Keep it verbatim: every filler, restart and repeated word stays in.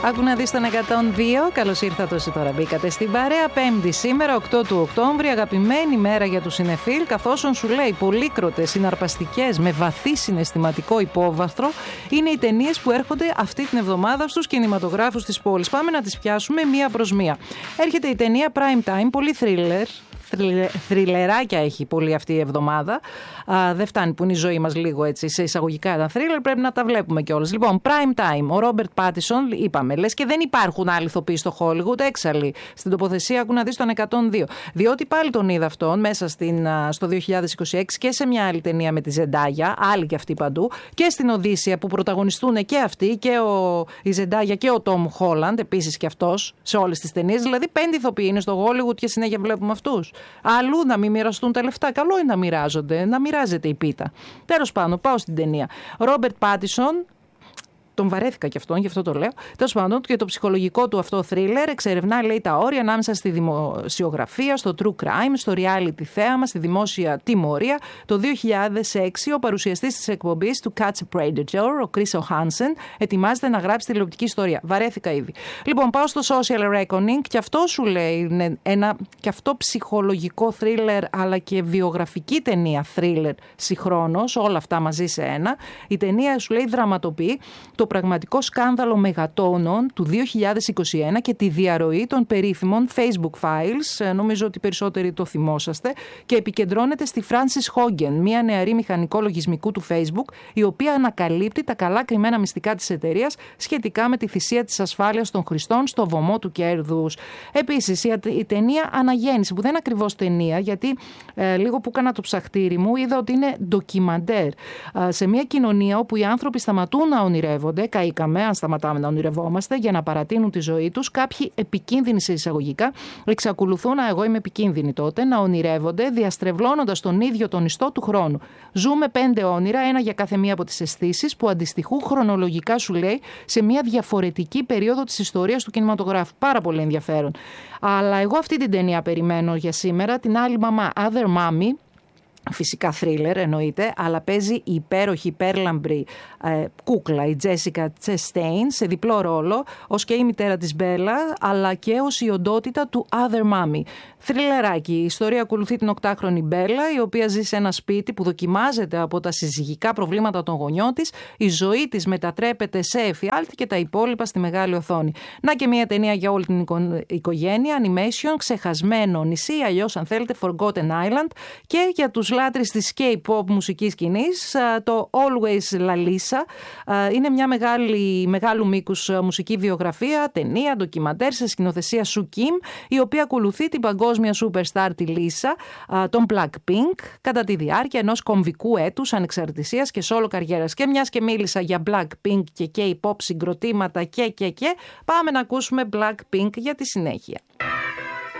Άκου να δεις τον εκατόν δύο. Καλώς ήρθατε όσοι τώρα μπήκατε στην παρέα. Πέμπτη σήμερα, οκτώ του Οκτώβρη, αγαπημένη μέρα για τους συνεφίλ, καθώς σου λέει πολύκροτες, συναρπαστικές, με βαθύ συναισθηματικό υπόβαθρο, είναι οι ταινίες που έρχονται αυτή την εβδομάδα στους κινηματογράφους της πόλης. Πάμε να τις πιάσουμε μία προς μία. Έρχεται η ταινία Prime Time, πολύ thriller. Θριλεράκια έχει πολύ αυτή η εβδομάδα. Α, δεν φτάνει που είναι η ζωή μας λίγο έτσι σε εισαγωγικά ένα θρίλερ, πρέπει να τα βλέπουμε κιόλας. Λοιπόν, Prime Time, ο Ρόμπερτ Πάτισον, είπαμε, λες και δεν υπάρχουν άλλοι ηθοποιοί στο Hollywood, έξαλλοι. Στην τοποθεσία άκου να δεις τον εκατόν δύο. Διότι πάλι τον είδα αυτόν μέσα στην, στο δύο χιλιάδες είκοσι έξι και σε μια άλλη ταινία με τη Ζεντάγια, άλλη και αυτή παντού, και στην Οδύσσεια που πρωταγωνιστούν και αυτοί, και ο, η Ζεντάγια και ο Τόμ Χόλαντ, επίσης και αυτός σε όλες τις ταινίες. Δηλαδή, πέντε ηθοποιοί είναι στο Hollywood και συνέχεια βλέπουμε αυτούς. Αλλού να μην μοιραστούν τα λεφτά. Καλό είναι να μοιράζονται, να μοιράζεται η πίτα. Τέλος πάντων, πάω στην ταινία. Ρόμπερτ Πάτισον. Τον βαρέθηκα κι αυτόν, γι' αυτό το λέω. Τέλος πάντων, και το ψυχολογικό του αυτό θρίλερ εξερευνά, λέει, τα όρια ανάμεσα στη δημοσιογραφία, στο true crime, στο reality θέαμα, στη δημόσια τιμωρία. Το δύο χιλιάδες έξι, ο παρουσιαστής της εκπομπής του Catch a Predator, ο Chris O'Hansen, ετοιμάζεται να γράψει τηλεοπτική ιστορία. Βαρέθηκα ήδη. Λοιπόν, πάω στο Social Reckoning, και αυτό σου λέει είναι ένα και αυτό ψυχολογικό θρίλερ, αλλά και βιογραφική ταινία θρίλερ συγχρόνως, όλα αυτά μαζί σε ένα. Η ταινία σου λέει δραματοποιεί το πραγματικό σκάνδαλο μεγατόνων του δύο χιλιάδες είκοσι ένα και τη διαρροή των περίφημων Facebook Files, νομίζω ότι περισσότεροι το θυμόσαστε, και επικεντρώνεται στη Frances Hogan, μια νεαρή μηχανικό λογισμικού του Facebook, η οποία ανακαλύπτει τα καλά κρυμμένα μυστικά της εταιρείας σχετικά με τη θυσία της ασφάλειας των χρηστών στο βωμό του κέρδους. Επίσης, η ταινία Αναγέννηση, που δεν είναι ακριβώς ταινία, γιατί ε, λίγο που έκανα το ψαχτήρι μου, είδα ότι είναι ντοκιμαντέρ. Ε, σε μια κοινωνία όπου οι άνθρωποι σταματούν να ονειρεύονται, καήκαμε αν σταματάμε να ονειρευόμαστε για να παρατείνουν τη ζωή τους. Κάποιοι επικίνδυνοι σε εισαγωγικά εξακολουθούν, εγώ είμαι επικίνδυνη τότε, να ονειρεύονται διαστρεβλώνοντας τον ίδιο τον ιστό του χρόνου. Ζούμε πέντε όνειρα, ένα για κάθε μία από τις αισθήσεις, που αντιστοιχούν χρονολογικά, σου λέει, σε μια διαφορετική περίοδο της ιστορίας του κινηματογράφου. Πάρα πολύ ενδιαφέρον. Αλλά εγώ αυτή την ταινία περιμένω για σήμερα, την άλλη μαμά, Other Mommy. Φυσικά θρίλερ εννοείται, αλλά παίζει η υπέροχη, υπέρλαμπρη ε, κούκλα, η Τζέσικα Τσεστέιν, σε διπλό ρόλο, ως και η μητέρα της Μπέλα, αλλά και ως η οντότητα του Other Mommy. Θριλεράκι. Η ιστορία ακολουθεί την οκτάχρονη Μπέλα, η οποία ζει σε ένα σπίτι που δοκιμάζεται από τα συζυγικά προβλήματα των γονιών της. Η ζωή της μετατρέπεται σε εφιάλτη και τα υπόλοιπα στη μεγάλη οθόνη. Να και μια ταινία για όλη την οικο... οικογένεια, animation, ξεχασμένο νησί, αλλιώς αν θέλετε Forgotten Island, και για τους λάτρεις της K-pop μουσικής σκηνής, το Always La Lisa. Είναι μια μεγάλη, μεγάλου μήκους μουσική βιογραφία, ταινία, ντοκιμαντέρ σε σκηνοθεσία Σου Κιμ, η οποία ακολουθεί την παγκόσμια superstar τη Λίσα, τον Blackpink, κατά τη διάρκεια ενός κομβικού έτους ανεξαρτησίας και solo καριέρας. Και μιας και μίλησα για Blackpink και K-pop συγκροτήματα και και και, πάμε να ακούσουμε Blackpink για τη συνέχεια.